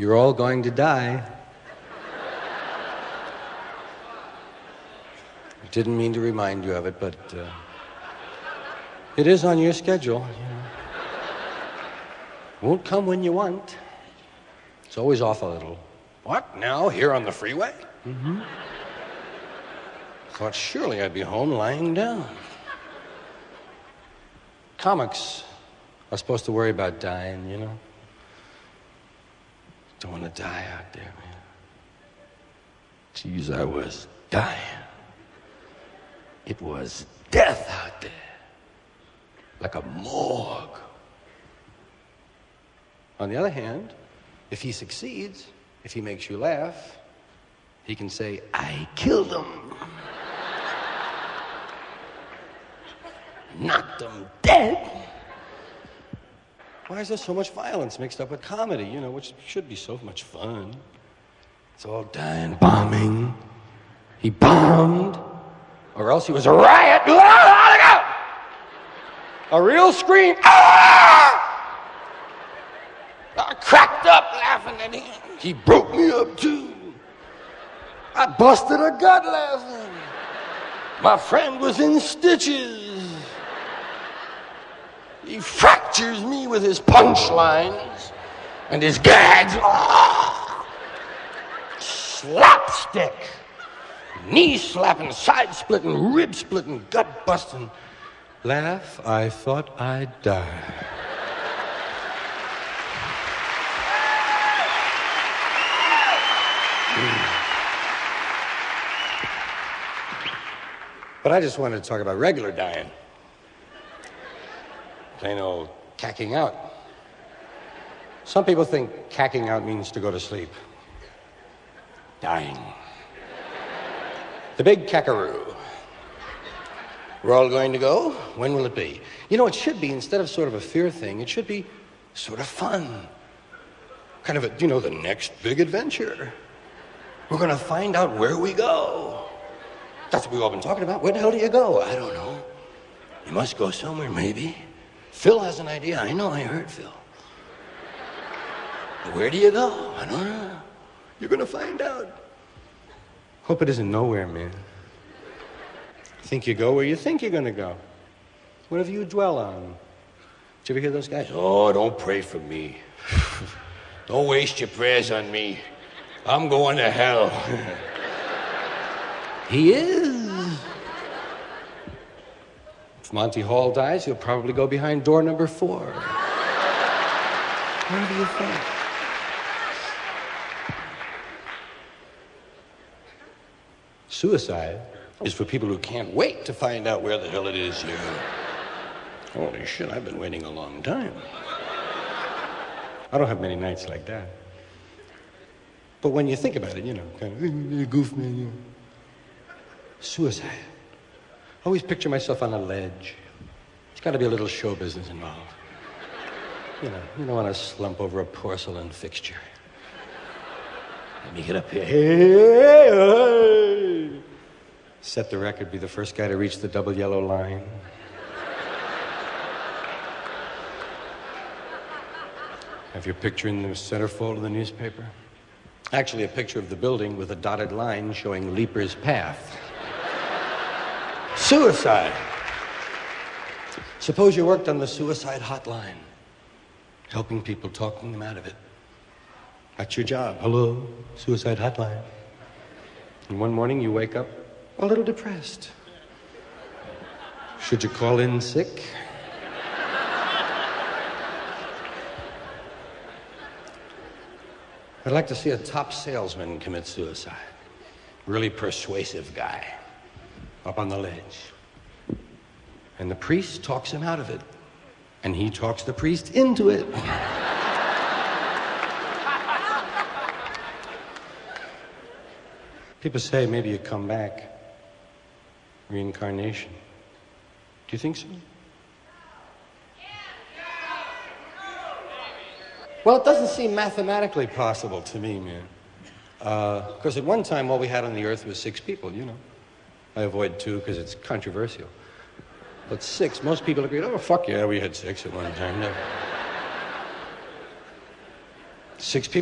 You're all going to die. I didn't mean to remind you of it, but it is on your schedule. You know. Won't come when you want. It's always off a little. What, now, here on the freeway? Mm-hmm. Thought surely I'd be home lying down. Comics are supposed to worry about dying, you know? Don't want to die out there, man. Jeez, I was dying. It was death out there. Like a morgue. On the other hand, if he succeeds, if he makes you laugh, he can say, I killed him. Knocked him dead. Why is there so much violence mixed up with comedy, you know, which should be so much fun? It's all dying, bombing. He bombed, or else he was a riot. A real scream. Ah! I cracked up laughing at him. He broke me up too. I busted a gut laughing. My friend was in stitches. He fractures me with his punchlines and his gags. Oh! Slapstick. Knee slapping, side splitting, rib splitting, gut busting. Laugh, I thought I'd die. But I just wanted to talk about regular dying. Plain old cacking out. Some people think cacking out means to go to sleep. Dying. The big cackaroo. We're all going to go. When will it be? You know, it should be, instead of sort of a fear thing, it should be sort of fun. Kind of a, you know, the next big adventure. We're going to find out where we go. That's what we've all been talking about. Where the hell do you go? I don't know. You must go somewhere, maybe. Phil has an idea. I know, I heard Phil. But where do you go? I don't know. You're going to find out. Hope it isn't nowhere, man. Think you go where you think you're going to go. Whatever you dwell on. Did you ever hear those guys? Oh, don't pray for me. Don't waste your prayers on me. I'm going to hell. He is. If Monty Hall dies, he'll probably go behind door number 4. What do you think? Suicide is for people who can't wait to find out where the hell it is you. Holy shit, I've been waiting a long time. I don't have many nights like that. But when you think about it, you know, kind of goof man, you know. Suicide. I always picture myself on a ledge. There's got to be a little show business involved. You know, you don't want to slump over a porcelain fixture. Let me get up here. Hey. Set the record, be the first guy to reach the double yellow line. Have your picture in the centerfold of the newspaper. Actually, a picture of the building with a dotted line showing Leaper's Path. Suicide. Suppose you worked on the suicide hotline, helping people, talking them out of it. That's your job. Hello, suicide hotline. And one morning you wake up a little depressed. Should you call in sick? I'd like to see a top salesman commit suicide. Really persuasive guy. Up on the ledge. And the priest talks him out of it. And he talks the priest into it. People say maybe you come back. Reincarnation. Do you think so? Well, it doesn't seem mathematically possible to me, man. Because at one time, all we had on the earth was 6 people, you know. I avoid 2 because it's controversial. But 6, most people agree, oh, fuck yeah, we had 6 at one time. No. 6 people.